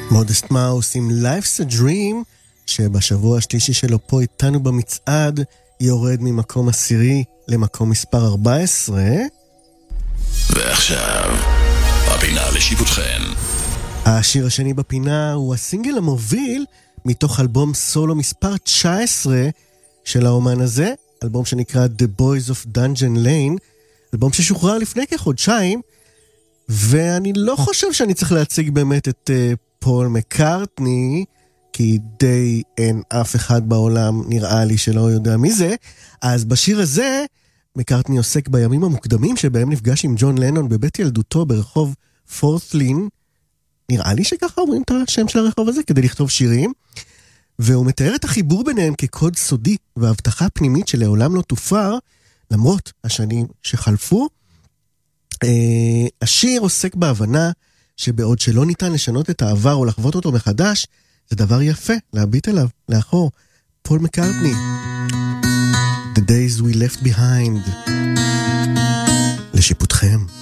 מודסט מאוס עם Life's a Dream, שבשבוע השלישי שלו פה איתנו במצעד יורד ממקום 10 למקום מספר 14. ועכשיו, הפינה לשיפוטכם. השיר השני בפינה הוא הסינגל המוביל מתוך אלבום סולו מספר 19 של האומן הזה, אלבום שנקרא The Boys of Dungeon Lane, אלבום ששוחרר לפני כחודשיים, ואני לא חושב שאני צריך להציג באמת את פול מקארטני, כי די אין אף אחד בעולם נראה לי שלא יודע מי זה. אז בשיר הזה מקארטני עוסק בימים המוקדמים שבהם נפגש עם ג'ון לנון בבית ילדותו ברחוב פורת'לין, נראה לי שככה אומרים את השם של הרחוב הזה כדי לכתוב שירים, והוא מתאר את החיבור ביניהם כקוד סודי והבטחה פנימית שלעולם לא תופר למרות השנים שחלפו. השיר עוסק בהבנה שבעוד שלא ניתן לשנות את העבר או לחוות אותו מחדש, זה דבר יפה להביט עליו לאחור. פול מקארטני, The Days We Left Behind, לשיפוטכם.